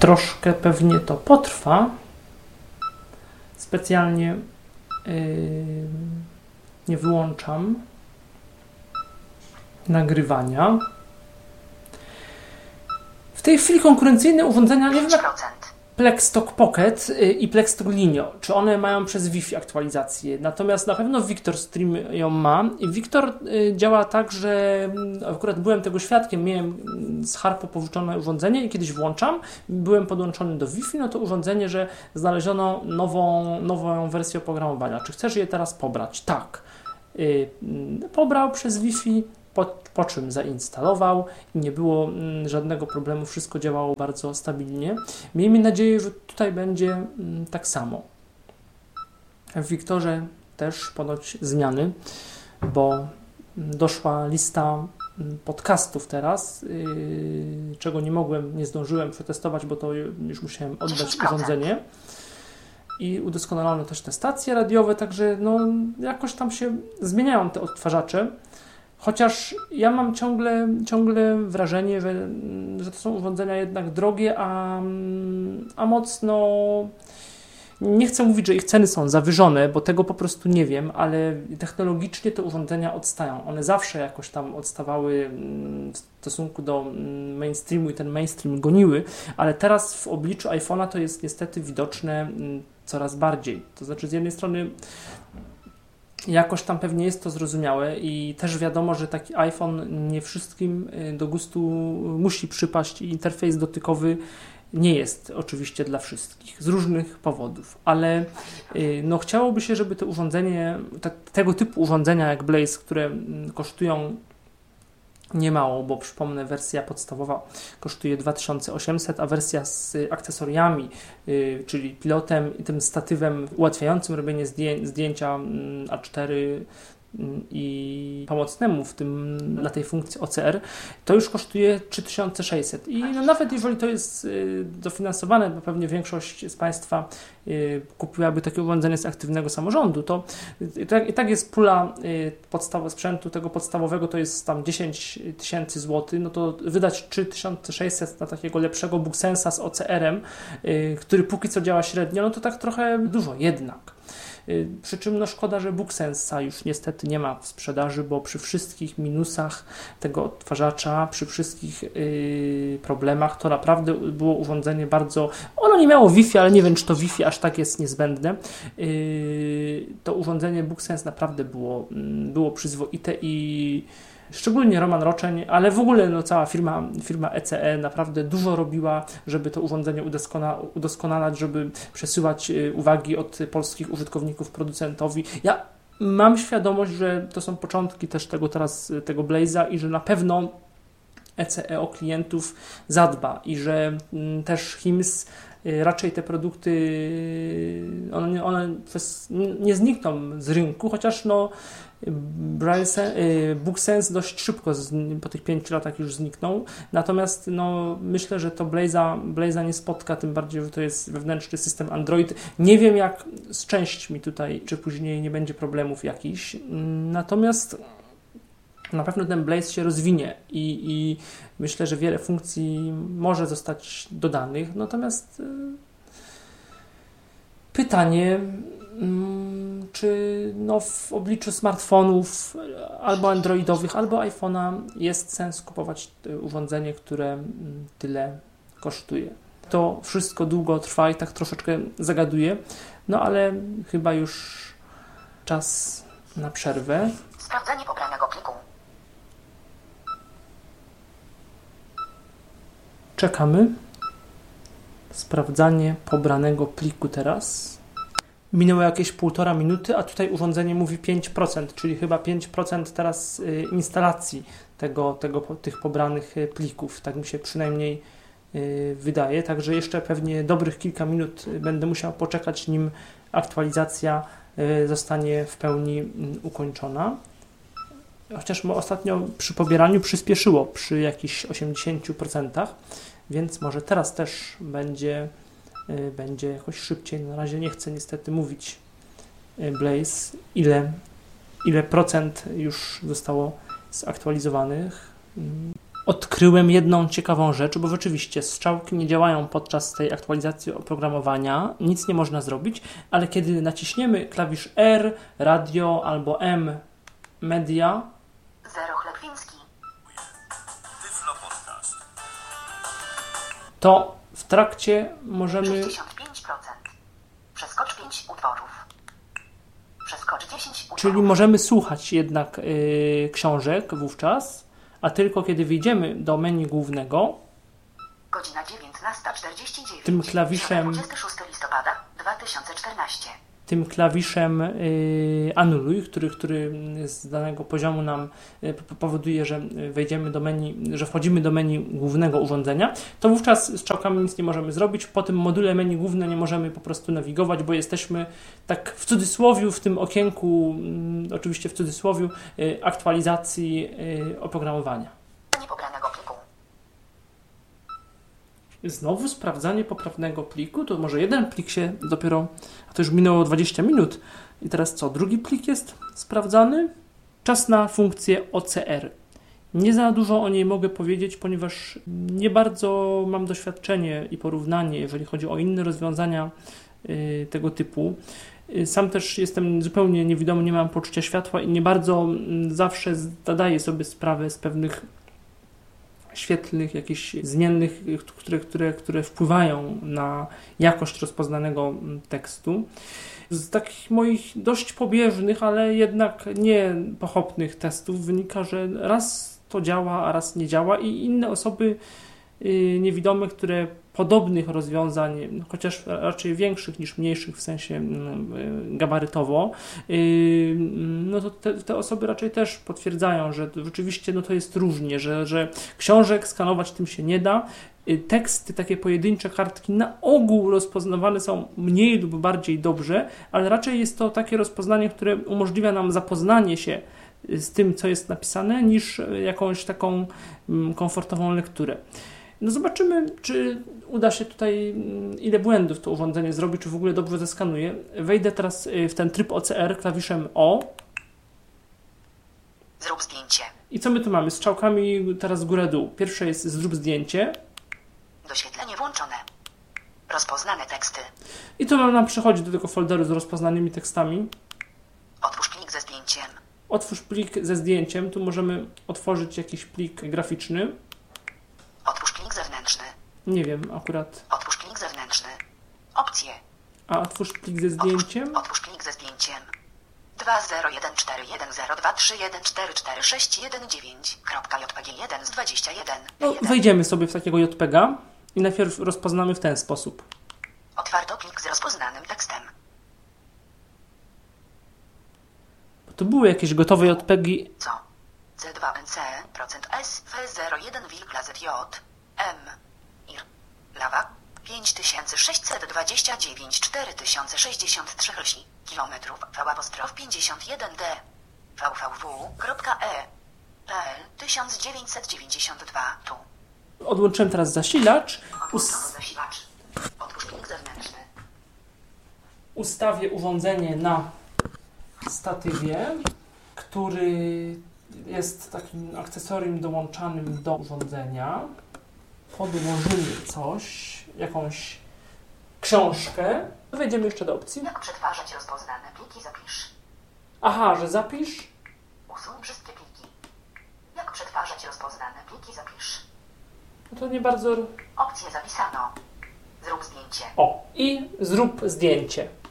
Troszkę pewnie to potrwa. Specjalnie nie wyłączam nagrywania. W tej chwili konkurencyjne urządzenia, nie wiem jak Plextalk Pocket i Plextalk Linio, czy one mają przez Wi-Fi aktualizację. Natomiast na pewno Victor Stream ją ma i Victor działa tak, że akurat byłem tego świadkiem, miałem z Harpo pożyczone urządzenie i kiedyś włączam, byłem podłączony do Wi-Fi, no to urządzenie, że znaleziono nową wersję oprogramowania. Czy chcesz je teraz pobrać? Tak. Pobrał przez Wi-Fi, po czym zainstalował i nie było żadnego problemu, wszystko działało bardzo stabilnie. Miejmy nadzieję, że tutaj będzie tak samo. W Wiktorze też ponoć zmiany, bo doszła lista podcastów teraz, czego nie zdążyłem przetestować, bo to już musiałem oddać urządzenie. I udoskonalono też te stacje radiowe, także no, jakoś tam się zmieniają te odtwarzacze. Chociaż ja mam ciągle wrażenie, że to są urządzenia jednak drogie, a mocno... Nie chcę mówić, że ich ceny są zawyżone, bo tego po prostu nie wiem, ale technologicznie te urządzenia odstają. One zawsze jakoś tam odstawały w stosunku do mainstreamu i ten mainstream goniły, ale teraz w obliczu iPhone'a to jest niestety widoczne coraz bardziej. To znaczy z jednej strony jakoś tam pewnie jest to zrozumiałe i też wiadomo, że taki iPhone nie wszystkim do gustu musi przypaść i interfejs dotykowy nie jest oczywiście dla wszystkich, z różnych powodów, ale no, chciałoby się, żeby te urządzenie, tego typu urządzenia jak Blaze, które kosztują niemało, bo przypomnę, wersja podstawowa kosztuje 2800, a wersja z akcesoriami, czyli pilotem i tym statywem ułatwiającym robienie zdjęcia A4 i pomocnemu w tym na tej funkcji OCR, to już kosztuje 3600 i no, nawet jeżeli to jest dofinansowane, bo pewnie większość z Państwa kupiłaby takie urządzenie z aktywnego samorządu, to i tak jest pula sprzętu tego podstawowego, to jest tam 10 000 złotych, no to wydać 3600 na takiego lepszego BookSense'a z OCR-em, który póki co działa średnio, no to tak trochę dużo jednak. Przy czym no szkoda, że BookSense'a już niestety nie ma w sprzedaży, bo przy wszystkich minusach tego odtwarzacza, przy wszystkich problemach, to naprawdę było urządzenie bardzo... Ono nie miało Wi-Fi, ale nie wiem, czy to Wi-Fi aż tak jest niezbędne. To urządzenie BookSense naprawdę było przyzwoite i szczególnie Roman Roczeń, ale w ogóle no, cała firma ECE naprawdę dużo robiła, żeby to urządzenie udoskonalać, żeby przesyłać uwagi od polskich użytkowników producentowi. Ja mam świadomość, że to są początki też tego Blaze'a i że na pewno ECE o klientów zadba i że też HIMS raczej te produkty, one nie znikną z rynku, chociaż no BookSense dość szybko po tych 5 latach już zniknął, natomiast no, myślę, że to Blaze'a nie spotka, tym bardziej, że to jest wewnętrzny system Android. Nie wiem jak z częśćmi tutaj, czy później nie będzie problemów jakichś, natomiast na pewno ten Blaze się rozwinie i myślę, że wiele funkcji może zostać dodanych, natomiast pytanie, czy no w obliczu smartfonów albo androidowych, albo iPhone'a jest sens kupować urządzenie, które tyle kosztuje. To wszystko długo trwa i tak troszeczkę zagaduje, no ale chyba już czas na przerwę. Sprawdzenie pobranego pliku. Czekamy. Sprawdzanie pobranego pliku teraz. Minęło jakieś 1,5 minuty, a tutaj urządzenie mówi 5%, czyli chyba 5% teraz instalacji tych pobranych plików. Tak mi się przynajmniej wydaje. Także jeszcze pewnie dobrych kilka minut będę musiał poczekać, nim aktualizacja zostanie w pełni ukończona. Chociaż ostatnio przy pobieraniu przyspieszyło przy jakichś 80%, więc może teraz też będzie jakoś szybciej. Na razie nie chcę niestety mówić Blaze, ile procent już zostało zaktualizowanych. Odkryłem jedną ciekawą rzecz, bo rzeczywiście strzałki nie działają podczas tej aktualizacji oprogramowania, nic nie można zrobić, ale kiedy naciśniemy klawisz R, radio albo M, media, to w trakcie możemy... 65%. Przeskocz 5 utworów. Przeskocz 10 utworów. Czyli możemy słuchać jednak książek wówczas, a tylko kiedy wyjdziemy do menu głównego, godzina 19:49. tym klawiszem 26 listopada 2014. Tym klawiszem anuluj, który z danego poziomu nam powoduje, że wejdziemy do menu, że wchodzimy do menu głównego urządzenia, to wówczas strzałkami nic nie możemy zrobić. Po tym module menu główne nie możemy po prostu nawigować, bo jesteśmy tak w cudzysłowiu w tym okienku, oczywiście w cudzysłowiu, aktualizacji oprogramowania. Niepobranego pliku. Znowu sprawdzanie poprawnego pliku, to może jeden plik się dopiero, a to już minęło 20 minut. I teraz co, drugi plik jest sprawdzany? Czas na funkcję OCR. Nie za dużo o niej mogę powiedzieć, ponieważ nie bardzo mam doświadczenie i porównanie, jeżeli chodzi o inne rozwiązania tego typu. Sam też jestem zupełnie niewidomy, nie mam poczucia światła i nie bardzo zawsze zdaję sobie sprawę z pewnych świetlnych, jakichś zmiennych, które wpływają na jakość rozpoznanego tekstu. Z takich moich dość pobieżnych, ale jednak nie pochopnych testów wynika, że raz to działa, a raz nie działa i inne osoby niewidome, które podobnych rozwiązań, chociaż raczej większych niż mniejszych w sensie gabarytowo, no to te osoby raczej też potwierdzają, że rzeczywiście no to jest różnie, że książek skanować tym się nie da. Teksty, takie pojedyncze kartki na ogół rozpoznawane są mniej lub bardziej dobrze, ale raczej jest to takie rozpoznanie, które umożliwia nam zapoznanie się z tym, co jest napisane, niż jakąś taką komfortową lekturę. No zobaczymy, czy uda się tutaj, ile błędów to urządzenie zrobi, czy w ogóle dobrze zeskanuje. Wejdę teraz w ten tryb OCR klawiszem O. Zrób zdjęcie. I co my tu mamy? Strzałkami teraz górę-dół. Pierwsze jest zrób zdjęcie. Doświetlenie włączone. Rozpoznane teksty. I to nam przechodzi do tego folderu z rozpoznanymi tekstami. Otwórz plik ze zdjęciem. Otwórz plik ze zdjęciem. Tu możemy otworzyć jakiś plik graficzny. Otwórz plik zewnętrzny. Nie wiem, akurat. Otwórz plik zewnętrzny. Opcje. A otwórz plik ze zdjęciem? Otwórz plik ze zdjęciem. 20141323144619.jpg1 z 21. No, wejdziemy sobie w takiego JPEGa i najpierw rozpoznamy w ten sposób. Otwarto plik z rozpoznanym tekstem. To były jakieś gotowe JPEGi. Co? C2NC, %S, F01 Wilkla ZJ, M, IR, Lawa, 5629, 4063 rośli, kilometrów, V'51D, www.e, PL 1992, tu. Odłączyłem teraz zasilacz. Zasilacz. Otwórz plik zewnętrzny. Ustawię urządzenie na statywie, który jest takim akcesorium dołączanym do urządzenia. Podłożymy coś, jakąś książkę. Wejdziemy jeszcze do opcji. Jak przetwarzać rozpoznane pliki, zapisz. Aha, że zapisz. Usuń wszystkie pliki. Jak przetwarzać rozpoznane pliki, zapisz. No to nie bardzo... Opcję zapisano. Zrób zdjęcie. O, i zrób zdjęcie.